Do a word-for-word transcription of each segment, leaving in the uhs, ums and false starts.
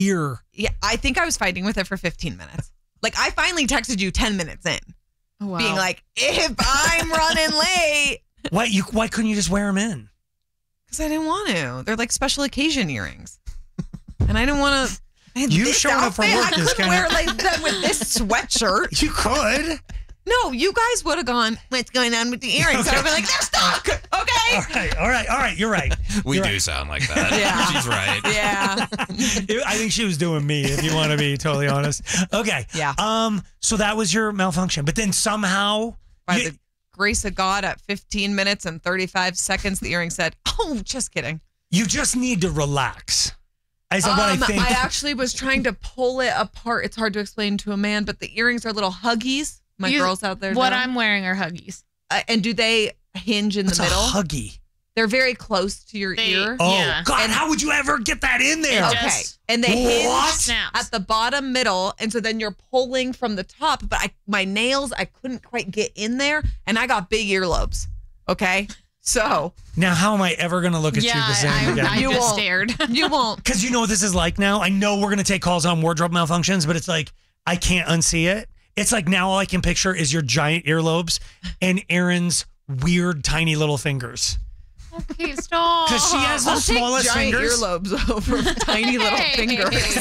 ear. Yeah, I think I was fighting with it for fifteen minutes. Like, I finally texted you ten minutes in, Oh, wow. being like, if I'm running late. Why you? Why couldn't you just wear them in? Because I didn't want to. They're like special occasion earrings. And I didn't want to. You showing up for work I is couldn't kinda- wear like them with this sweatshirt. You could. No, you guys would have gone, what's going on with the earrings? And I'd be like, they're stuck. Okay. All right, all right, all right. You're right. We You're do right. sound like that. Yeah. She's right. Yeah. I think she was doing me, if you want to be totally honest. Okay. Yeah. Um. So that was your malfunction, but then somehow, By you- the grace of God, at fifteen minutes and thirty-five seconds, the earring said, oh, just kidding. you just need to relax. Is that what I Um, think? I actually was trying to pull it apart. It's hard to explain to a man, but the earrings are little huggies. My You- girls out there What know. I'm wearing are Huggies. Uh, and do they hinge in What's the middle? a huggy? They're very close to your They- ear. Oh Yeah. God! And- how would you ever get that in there? It Okay. just- And they hinge What? Snaps. at the bottom middle. And so then you're pulling from the top. But I, my nails, I couldn't quite get in there. And I got big earlobes. Okay. So Now, how am I ever going to look at yeah, you the same I, again? I You just won't. stared. you won't. Because you know what this is like now? I know we're going to take calls on wardrobe malfunctions, but it's like, I can't unsee it. It's like now all I can picture is your giant earlobes and Erin's weird tiny little fingers. Okay, stop. Because she has the I'll take smallest giant fingers. earlobes over tiny little Hey. fingers.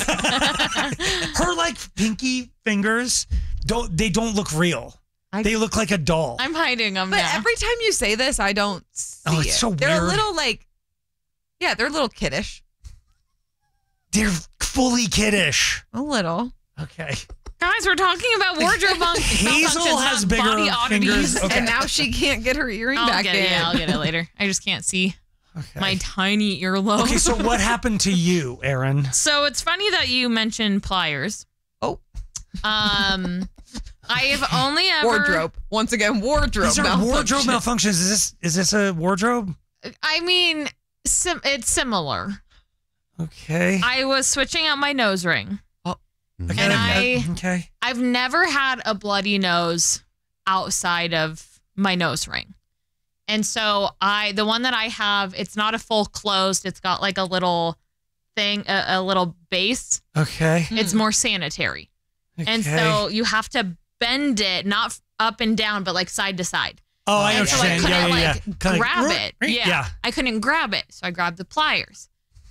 Her like pinky fingers, don't they don't look real. I- They look like a doll. I'm hiding them But now. every time you say this, I don't see Oh, it's it. so They're a weird. little like, yeah, they're a little kiddish. They're fully kiddish. A little. Okay. Guys, we're talking about wardrobe malfunctions. Hazel not has bigger body oddities. fingers. Okay. And now she can't get her earring I'll back get in. it. Yeah, I'll get it later. I just can't see Okay. my tiny earlobe. Okay, so what happened to you, Erin? So it's funny that you mentioned pliers. Oh. Um, I've only ever Wardrobe. Once again, wardrobe. These are malfunction. wardrobe malfunctions. Is this is this a wardrobe? I mean, sim- it's similar. Okay. I was switching out my nose ring. okay. and I- okay. I've never had a bloody nose outside of my nose ring. And so I, the one that I have, it's not a full closed. It's got like a little thing, a, a little base. Okay. It's more sanitary. And Okay. so you have to bend it, not f- up and down, but like side to side. Oh, I know And what so you're I saying. couldn't Yeah, yeah, like yeah. Kinda grab like, it. Yeah. yeah. I couldn't grab it. So I grabbed the pliers.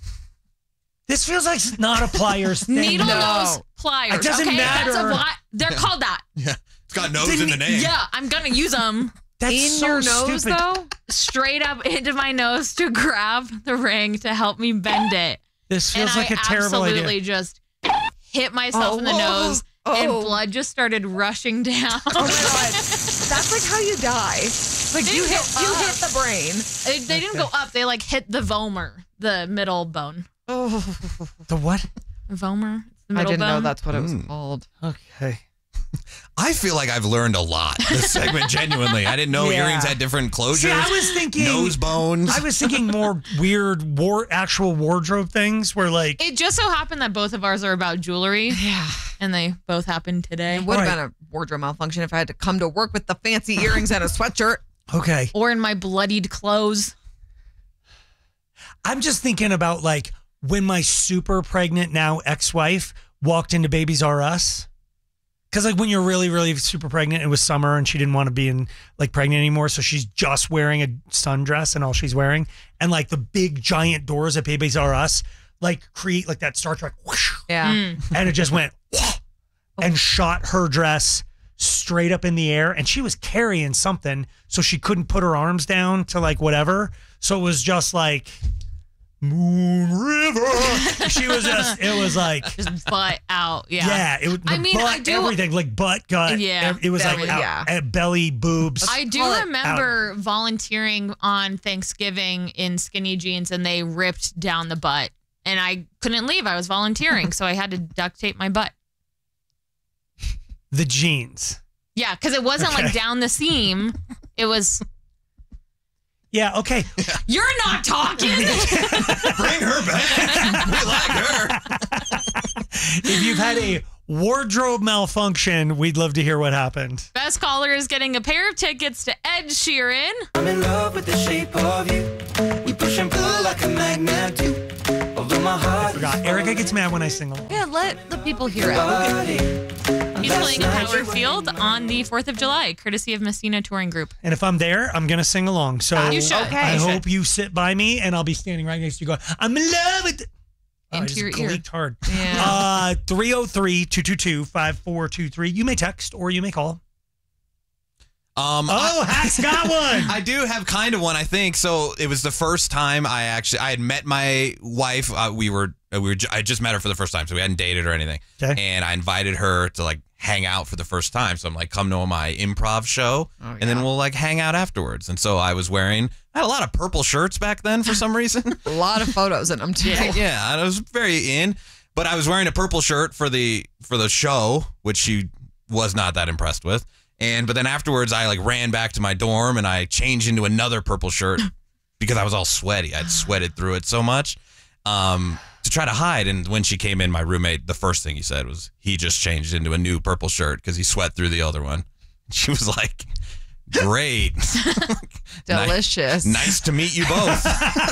This feels like it's not a pliers thing. Needle No. nose pliers. It doesn't okay? That's matter. a lot. They're called that. Yeah. It's got nose Didn't in the he- name. Yeah, I'm going to use them. That's In so your nose, stupid. though? Straight up into my nose to grab the ring to help me bend it. This And feels like I a terrible absolutely idea. just hit myself Oh, in the whoa. nose Oh. and blood just started rushing down. Oh my God. That's like how you die. Like They you didn't hit, go you up. hit the brain. They, they didn't go up. They like hit the vomer, the middle bone. Oh. The what? Vomer? It's the I middle didn't know bone. that's what it was Mm. called. Okay. I feel like I've learned a lot this segment, genuinely. I didn't know Yeah. earrings had different closures. See, I was thinking nose bones. I was thinking more weird war actual wardrobe things where like It just so happened that both of ours are about jewelry, Yeah. and they both happened today. It would have Right. been a wardrobe malfunction if I had to come to work with the fancy earrings and a sweatshirt. okay. Or in my bloodied clothes. I'm just thinking about like when my super pregnant now ex-wife walked into Babies R Us. Cause like when you're really, really super pregnant, it was summer and she didn't want to be in like pregnant anymore. So she's just wearing a sundress and all she's wearing. And like the big giant doors at Babies R Us like create like that Star Trek whoosh, Yeah. Mm. and it just went whoa, and shot her dress straight up in the air. And she was carrying something, so she couldn't put her arms down to like whatever. So it was just like Moon River. She was just, it was like, Just butt out. Yeah. yeah, it was I the mean, butt, I do- everything, like butt, gut. Yeah. It was Belly, like out, yeah. uh, belly, boobs. I do Call it remember volunteering on Thanksgiving in skinny jeans and they ripped down the butt. And I couldn't leave. I was volunteering, so I had to duct tape my butt. the jeans. Yeah, because it wasn't Okay. like down the seam. It was, Yeah, okay. you're not talking. Bring her back. We like her. If you've had a wardrobe malfunction, we'd love to hear what happened. Best caller is getting a pair of tickets to Ed Sheeran. I'm in love with the shape of you. We push and pull like a magnet do. Although I forgot. Erica gets mad when I sing along. Yeah, let the people hear it. He's playing at Howard Field on the fourth of July, courtesy of Messina Touring Group. And if I'm there, I'm going to sing along. So You should. Okay. I You should. hope you sit by me, and I'll be standing right next to you going, I'm in love with... Oh, I Into just your ear. clicked hard. Yeah. Uh, three oh three, two two two, five four two three. You may text or you may call. Um, Oh, I, Hack's got one. I do have kind of one, I think. So it was the first time I actually I had met my wife. Uh, we were uh, we were I just met her for the first time, so we hadn't dated or anything. Okay. And I invited her to like hang out for the first time. So I'm like, come to my improv show, Oh, and then yeah. we'll like hang out afterwards. And so I was wearing I had a lot of purple shirts back then for some reason. A lot of photos in them too. Yeah, I was very in, but I was wearing a purple shirt for the for the show, which she was not that impressed with. And but then afterwards, I like ran back to my dorm and I changed into another purple shirt because I was all sweaty. I'd sweated through it so much um, to try to hide. And when she came in, my roommate, the first thing he said was he just changed into a new purple shirt because he sweat through the other one. She was like, "Great, Delicious. Nice, nice to meet you both."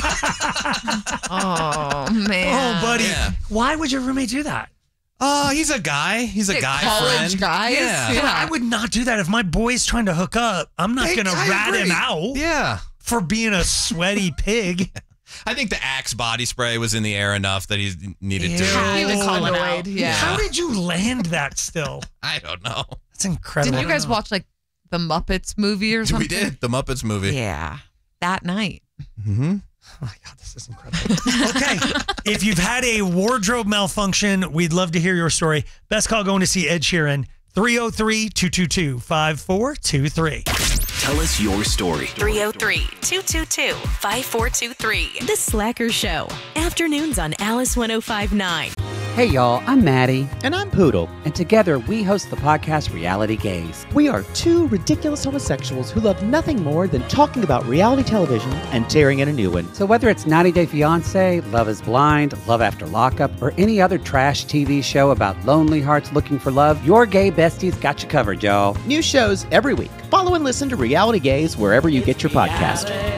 Oh man. Oh, buddy. Yeah. Why would your roommate do that? Oh, he's a guy. He's a Yeah, guy college friend. guys? Yeah. Yeah. I would not do that. If my boy's trying to hook up, I'm not Hey, going to I rat agree. him out Yeah. for being a sweaty pig. I think the Axe body spray was in the air enough that he needed Ew. to. He would call it Annoyed, out. Yeah. How did you land that still? I don't know. That's incredible. Didn't you guys watch like the Muppets movie or something? We did the Muppets movie. Yeah. That night. Mm-hmm. Oh my God, this is incredible. Okay, if you've had a wardrobe malfunction, we'd love to hear your story. Best call going to see Ed Sheeran, three oh three, two two two, five four two three. Tell us your story. three oh three, two two two, five four two three. The Slacker Show. Afternoons on Alice one oh five point nine. Hey y'all, I'm Maddie. And I'm Poodle. And together we host the podcast Reality Gaze. We are two ridiculous homosexuals who love nothing more than talking about reality television and tearing in a new one. So whether it's ninety Day Fiancé, Love is Blind, Love After Lockup, or any other trash T V show about lonely hearts looking for love, your gay besties got you covered, y'all. New shows every week. Follow and listen to Reality Gaze wherever you get your podcast.